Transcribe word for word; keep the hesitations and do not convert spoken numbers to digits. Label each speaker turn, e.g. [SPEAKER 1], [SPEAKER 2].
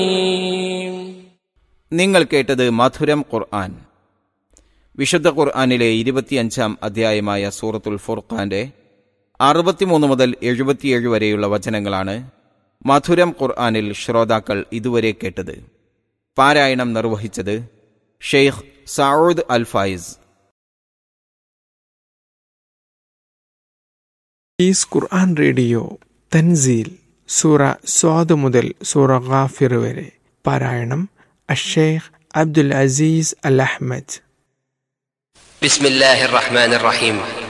[SPEAKER 1] നിങ്ങൾ കേട്ടത് മധുരം ഖുർആൻ. വിശുദ്ധ ഖുർആനിലെ ഇരുപത്തിയഞ്ചാം അധ്യായമായ സൂറത്തുൽ ഫുർഖാന്റെ അറുപത്തിമൂന്ന് മുതൽ എഴുപത്തിയേഴ് വരെയുള്ള വചനങ്ങളാണ് മധുരം ഖുർആനിൽ ശ്രോതാക്കൾ ഇതുവരെ കേട്ടത്. പാരായണം നിർവഹിച്ചത് Sheikh Saud Al Fayis.
[SPEAKER 2] Is Quran radio Thanseel സൂറ സ്വാദ് മുതൽ സൂറ ഗാഫിർ വരെ. പാരായണം അഷ്ശൈഖ് അബ്ദുൽ അസീസ് അൽ അഹ്മദ്.
[SPEAKER 3] ബിസ്മില്ലാഹിർ റഹ്മാനിർ റഹീം.